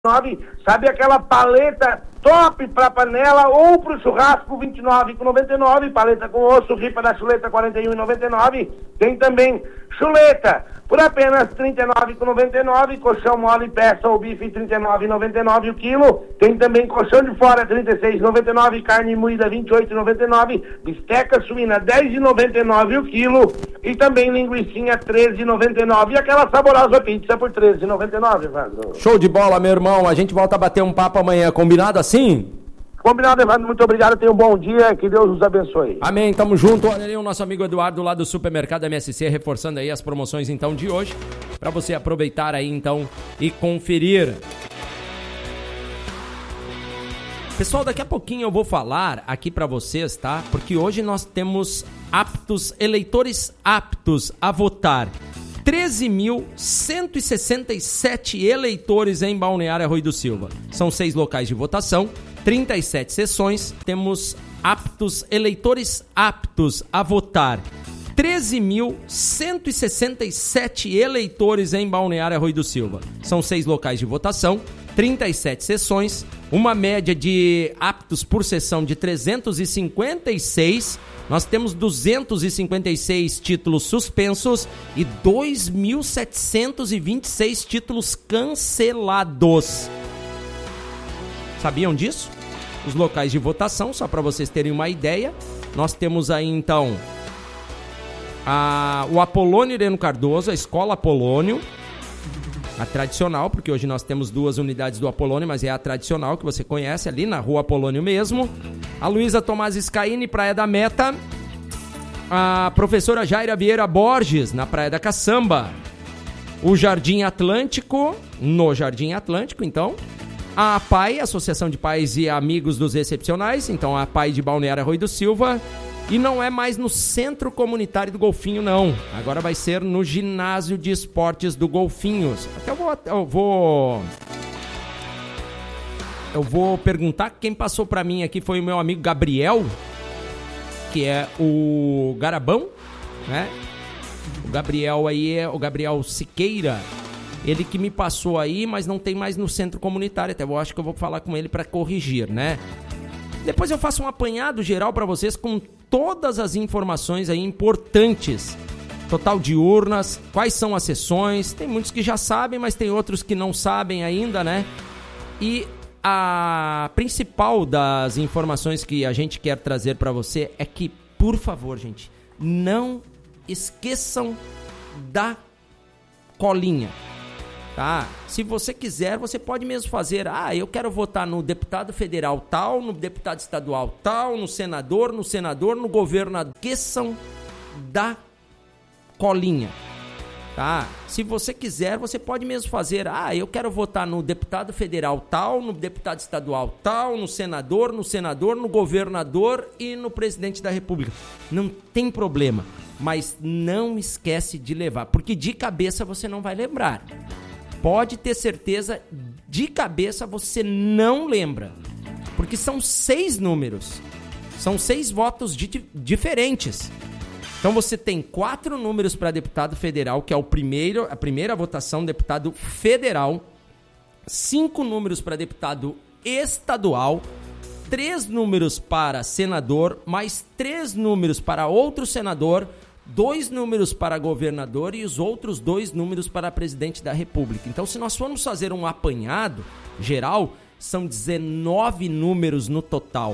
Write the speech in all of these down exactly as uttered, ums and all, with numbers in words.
Sabe aquela paleta top para panela ou para o churrasco, vinte e nove reais e noventa e nove centavos, paleta com osso, ripa da chuleta quarenta e um reais e noventa e nove centavos. Tem também chuleta por apenas trinta e nove reais e noventa e nove centavos, colchão mole peça ou bife trinta e nove reais e noventa e nove centavos o quilo. Tem também colchão de fora trinta e seis reais e noventa e nove centavos, carne moída vinte e oito reais e noventa e nove centavos, bisteca suína dez reais e noventa e nove centavos o quilo e também linguicinha treze reais e noventa e nove centavos e aquela saborosa pizza por treze reais e noventa e nove centavos, Evandro. Show de bola, meu irmão. A gente volta a bater um papo amanhã, combinado assim? Combinado, Evandro, muito obrigado, tenha um bom dia, que Deus nos abençoe. Amém, tamo junto. Olha ali o nosso amigo Eduardo lá do Supermercado M S C, reforçando aí as promoções então de hoje, para você aproveitar aí então e conferir. Pessoal, daqui a pouquinho eu vou falar aqui para vocês, tá? Porque hoje nós temos aptos, eleitores aptos a votar. treze mil cento e sessenta e sete eleitores em Balneário Arroio do Silva. São seis locais de votação, trinta e sete sessões. Temos aptos, eleitores aptos a votar. treze mil cento e sessenta e sete eleitores em Balneário Arroio do Silva. São seis locais de votação, trinta e sete sessões, uma média de aptos por sessão de trezentos e cinquenta e seis. Nós temos duzentos e cinquenta e seis títulos suspensos e dois mil setecentos e vinte e seis títulos cancelados. Sabiam disso? Os locais de votação, só para vocês terem uma ideia, nós temos aí então a, o Apolônio Ireno Cardoso, a Escola Apolônio, a tradicional, porque hoje nós temos duas unidades do Apolônio, mas é a tradicional que você conhece, ali na Rua Apolônio mesmo. A Luísa Tomás Scaini, Praia da Meta. A professora Jaira Vieira Borges, na Praia da Caçamba. O Jardim Atlântico, no Jardim Atlântico, então. A APAI, Associação de Pais e Amigos dos Excepcionais, então a APAI de Balneário Arroio do Silva. E não é mais no Centro Comunitário do Golfinho, não. Agora vai ser no Ginásio de Esportes do Golfinhos. Até eu vou... Eu vou, eu vou perguntar, quem passou pra mim aqui foi o meu amigo Gabriel, que é o Garabão, né? O Gabriel aí é o Gabriel Siqueira. Ele que me passou aí, mas não tem mais no Centro Comunitário. Até eu acho que eu vou falar com ele pra corrigir, né? Depois eu faço um apanhado geral para vocês com todas as informações aí importantes. Total de urnas, quais são as sessões. Tem muitos que já sabem, mas tem outros que não sabem ainda, né? E a principal das informações que a gente quer trazer para você é que, por favor, gente, não esqueçam da colinha. Tá? Se você quiser, você pode mesmo fazer, ah, eu quero votar no deputado federal tal, no deputado estadual tal, no senador, no senador, no governador. Esqueçam da colinha, tá? Se você quiser, você pode mesmo fazer, ah, eu quero votar no deputado federal tal, no deputado estadual tal, no senador, no senador, no governador e no presidente da república. Não tem problema, mas não esquece de levar, porque de cabeça você não vai lembrar. Pode ter certeza, de cabeça você não lembra. Porque são seis números. São seis votos di- diferentes. Então você tem quatro números para deputado federal, que é o primeiro, a primeira votação, deputado federal. Cinco números para deputado estadual. Três números para senador, mais três números para outro senador. Dois números para governador e os outros dois números para presidente da república. Então, se nós formos fazer um apanhado geral, são dezenove números no total.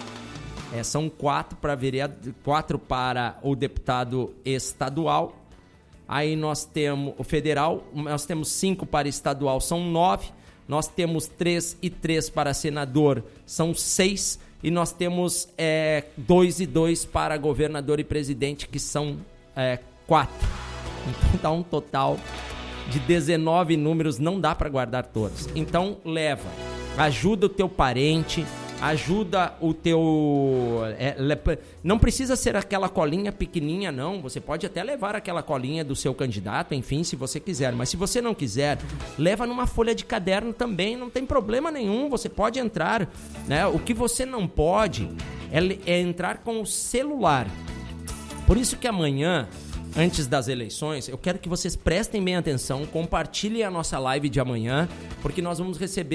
É, são quatro para vereador, quatro para o deputado estadual. Aí nós temos o federal, nós temos cinco para estadual, são nove. Nós temos três e três para senador, são seis. E nós temos é, dois e dois para governador e presidente, que são é, quatro. Então dá um total de dezenove números, não dá para guardar todos. Então leva, ajuda o teu parente, ajuda o teu... É, não precisa ser aquela colinha pequenininha, não. Você pode até levar aquela colinha do seu candidato, enfim, se você quiser. Mas se você não quiser, leva numa folha de caderno também, não tem problema nenhum. Você pode entrar, né? O que você não pode é, é entrar com o celular. Por isso que amanhã, antes das eleições, eu quero que vocês prestem bem atenção, compartilhem a nossa live de amanhã, porque nós vamos receber